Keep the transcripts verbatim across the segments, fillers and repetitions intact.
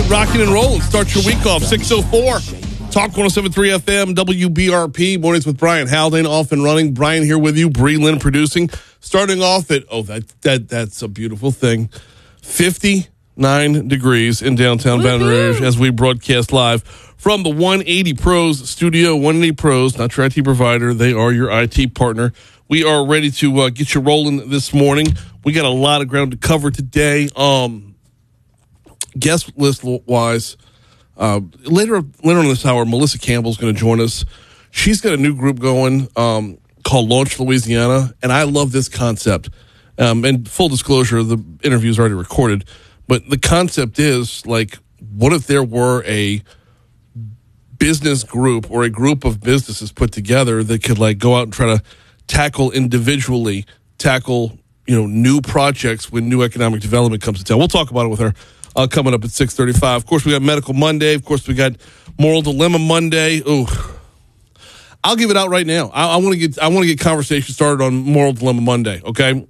rocking and rolling. Start your week off. six oh four. Talk one oh seven point three F M, W B R P. Mornings with Brian Haldane, off and running. Brian here with you. Bree Lynn producing. Starting off at, oh, that that that's a beautiful thing. fifty-nine degrees in downtown Baton Rouge as we broadcast live from the one eighty Pros studio. one eighty Pros, not your I T provider. They are your I T partner. We are ready to uh, get you rolling this morning. We got a lot of ground to cover today. Um, guest list wise, uh, later later on this hour, Melissa Campbell is going to join us. She's got a new group going um, called Launch Louisiana, and I love this concept. Um, and full disclosure, the interview is already recorded, but the concept is like, what if there were a business group or a group of businesses put together that could like go out and try to tackle individually, tackle, you know, new projects when new economic development comes to town. We'll talk about it with her uh, coming up at six thirty-five. Of course, we got Medical Monday. Of course, we got Moral Dilemma Monday. Ooh, I'll give it out right now. I, I want to get I want to get conversation started on Moral Dilemma Monday. Okay,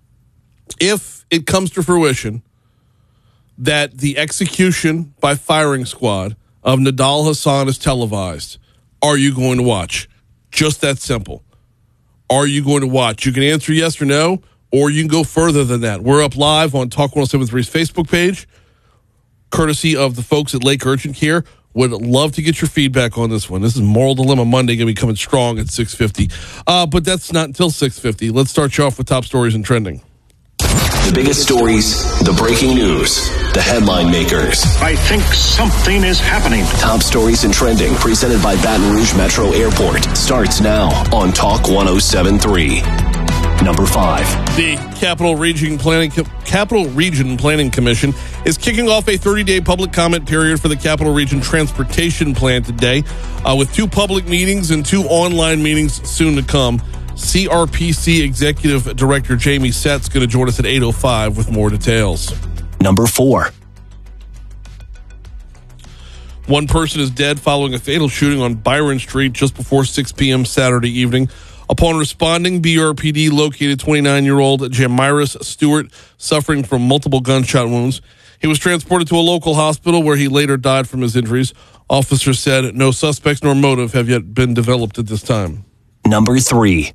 if it comes to fruition that the execution by firing squad of Nidal Hasan is televised, are you going to watch? Just that simple. Are you going to watch? You can answer yes or no, or you can go further than that. We're up live on Talk one oh seven point three's Facebook page, courtesy of the folks at Lake Urgent Care. Would love to get your feedback on this one. This is Moral Dilemma Monday, going to be coming strong at six fifty. Uh, but that's not until six fifty. Let's start you off with top stories and trending. The biggest stories, the breaking news, the headline makers. I think something is happening. Top stories and trending, presented by Baton Rouge Metro Airport, starts now on Talk one oh seven point three. Number five. The Capital Region Planning Capital Region Planning Commission is kicking off a thirty-day public comment period for the Capital Region Transportation Plan today, uh, with two public meetings and two online meetings soon to come. C R P C Executive Director Jamie Sett's going to join us at eight oh five with more details. Number four. One person is dead following a fatal shooting on Byron Street just before six p.m. Saturday evening. Upon responding, B R P D located twenty-nine-year-old Jamiris Stewart suffering from multiple gunshot wounds. He was transported to a local hospital where he later died from his injuries. Officers said no suspects nor motive have yet been developed at this time. Number three.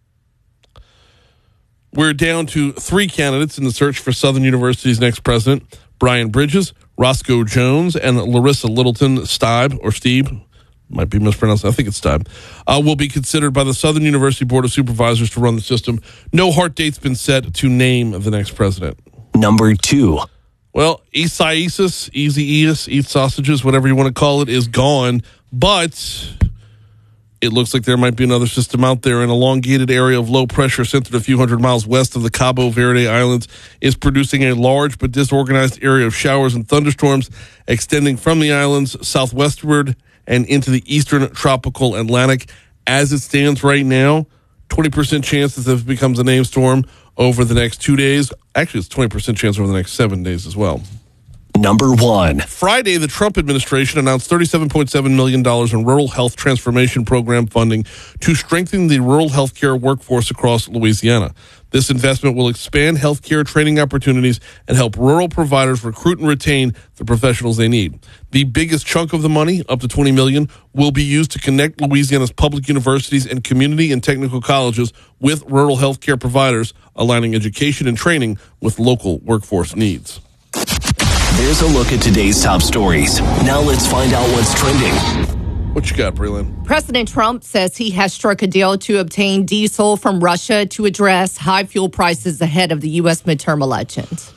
We're down to three candidates in the search for Southern University's next president. Brian Bridges, Roscoe Jones, and Larissa Littleton Stieb, or Stieb, might be mispronounced, I think it's Stieb, uh, will be considered by the Southern University Board of Supervisors to run the system. No hard date's been set to name the next president. Number two. Well, East Easy East, Eat Sausages, whatever you want to call it, is gone, but it looks like there might be another system out there. An elongated area of low pressure centered a few hundred miles west of the Cabo Verde Islands is producing a large but disorganized area of showers and thunderstorms extending from the islands southwestward and into the eastern tropical Atlantic. As it stands right now, twenty percent chance that this becomes a named storm over the next two days. Actually, it's twenty percent chance over the next seven days as well. Number one. Friday, the Trump administration announced thirty-seven point seven million dollars in rural health transformation program funding to strengthen the rural health care workforce across Louisiana. This investment will expand health care training opportunities and help rural providers recruit and retain the professionals they need. The biggest chunk of the money, up to twenty million dollars, will be used to connect Louisiana's public universities and community and technical colleges with rural health care providers, aligning education and training with local workforce needs. There's a look at today's top stories. Now let's find out what's trending. What you got, Breland? President Trump says he has struck a deal to obtain diesel from Russia to address high fuel prices ahead of the U S midterm elections.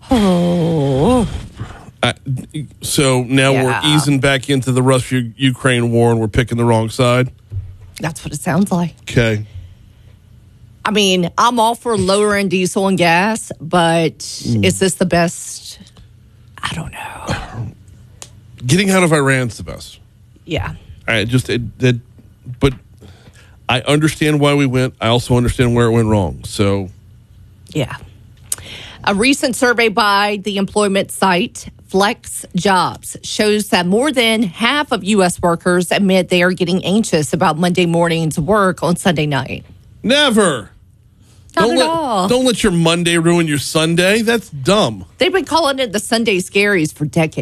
Oh. Uh, so now Yeah. we're easing back into the Russia-Ukraine war and we're picking the wrong side? That's what it sounds like. Okay. I mean, I'm all for lowering diesel and gas, but mm. is this the best? I don't know. Getting out of Iran's the best. Yeah. I just it, it, but I understand why we went. I also understand where it went wrong. So, yeah. A recent survey by the employment site Flex Jobs shows that more than half of U S workers admit they are getting anxious about Monday morning's work on Sunday night. Never. Not don't at let, all. Don't let your Monday ruin your Sunday. That's dumb. They've been calling it the Sunday Scaries for decades.